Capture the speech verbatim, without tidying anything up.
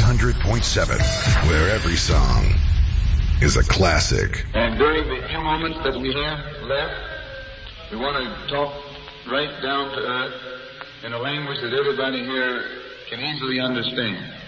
hundred point seven, where every song is a classic. And during the few moments that we have left, we want to talk right down to earth in a language that everybody here can easily understand.